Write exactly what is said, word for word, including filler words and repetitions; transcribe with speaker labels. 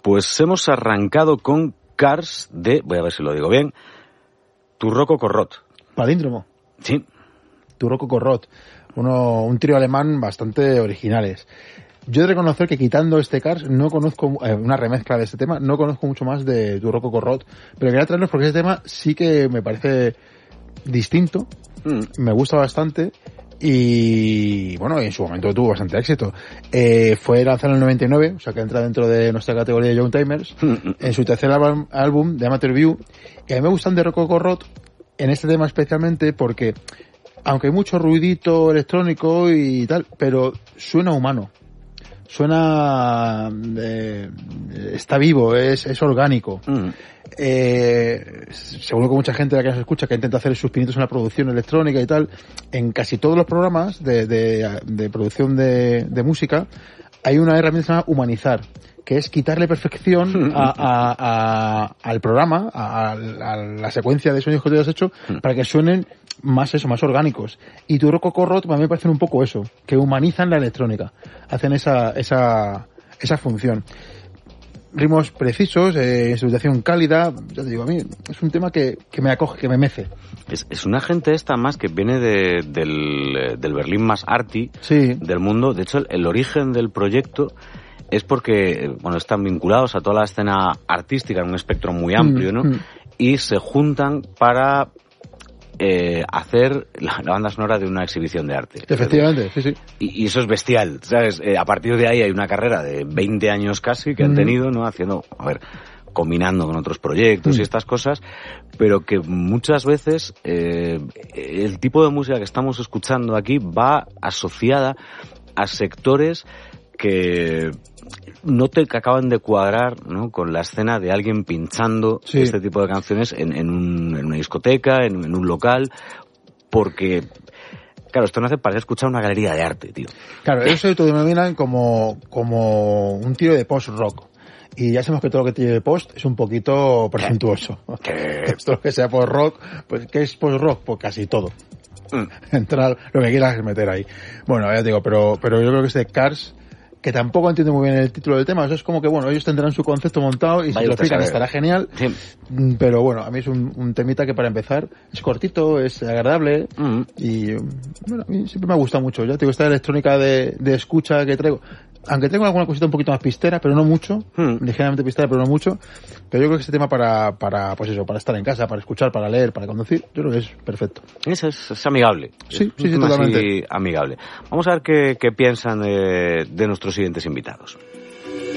Speaker 1: Pues hemos arrancado con Cars de, voy a ver si lo digo bien, Turro Cocorrot.
Speaker 2: Palíndromo.
Speaker 1: Sí.
Speaker 2: Turro Cocorrot. Uno, un trío alemán bastante originales. Yo he de reconocer que quitando este Cars, no conozco, eh, una remezcla de este tema, no conozco mucho más de Turro Cocorrot, pero quería traerlos porque este tema sí que me parece distinto, mm. me gusta bastante, y bueno, en su momento tuvo bastante éxito. Eh, fue lanzado en el noventa y nueve, o sea que entra dentro de nuestra categoría de Young Timers, mm. en su tercer álbum, álbum de Amateur View, y a mí me gustan de Cocorrot en este tema especialmente porque, aunque hay mucho ruidito electrónico y tal, pero suena humano. Suena, eh, está vivo, es, es orgánico. Mm. Eh, seguro que mucha gente de la que nos escucha que intenta hacer sus pinitos en la producción electrónica y tal, en casi todos los programas de, de, de producción de, de música hay una herramienta que se llama humanizar, que es quitarle perfección a, a, a, al programa, a, a la secuencia de sonidos que tú has hecho, para que suenen más eso, más orgánicos. Y Turro Cocorrot a mí me parece un poco eso, que humanizan la electrónica, hacen esa esa esa función. Ritmos precisos, eh, instrumentación cálida, ya te digo, a mí es un tema que, que me acoge, que me mece.
Speaker 1: Es, es una gente esta más que viene de, del, del Berlín más arty
Speaker 2: sí.
Speaker 1: del mundo. De hecho, el, el origen del proyecto es porque, bueno, están vinculados a toda la escena artística en un espectro muy amplio, ¿no? Mm. Y se juntan para eh, hacer la, la banda sonora de una exhibición de arte.
Speaker 2: Efectivamente, sí, sí.
Speaker 1: Y, y eso es bestial, ¿sabes? Eh, a partir de ahí hay una carrera de veinte años casi que han mm. tenido, ¿no? Haciendo, a ver, combinando con otros proyectos mm. y estas cosas, pero que muchas veces eh, el tipo de música que estamos escuchando aquí va asociada a sectores que no te acaban de cuadrar, ¿no? Con la escena de alguien pinchando sí. este tipo de canciones en, en, un, en una discoteca, en, en un local, porque, claro, esto no hace parecer escuchar una galería de arte, tío.
Speaker 2: Claro, eso se autodenominan como, como un tiro de post-rock. Y ya sabemos que todo lo que tiene de post es un poquito presuntuoso.
Speaker 1: ¿Qué?
Speaker 2: Todo lo que sea post-rock, pues ¿qué es post-rock? Pues casi todo. Mm. Entrar lo que quieras meter ahí. Bueno, ya te digo, pero, pero yo creo que este Cars, que tampoco entiendo muy bien el título del tema, eso es como que, bueno, ellos tendrán su concepto montado y si lo explican estará genial, sí. Pero bueno, a mí es un, un temita que para empezar es cortito, es agradable mm. y, bueno, a mí siempre me ha gustado mucho. Ya te digo, esta electrónica de, de escucha que traigo, aunque tengo alguna cosita un poquito más pistera, pero no mucho, mm. ligeramente pistera, pero no mucho, pero yo creo que este tema para, para, pues eso, para estar en casa, para escuchar, para leer, para conducir, yo creo que es perfecto.
Speaker 1: Es, es, es amigable.
Speaker 2: Sí,
Speaker 1: es
Speaker 2: sí, sí, totalmente.
Speaker 1: Así amigable. Vamos a ver qué, qué piensan de, de nuestros siguientes invitados.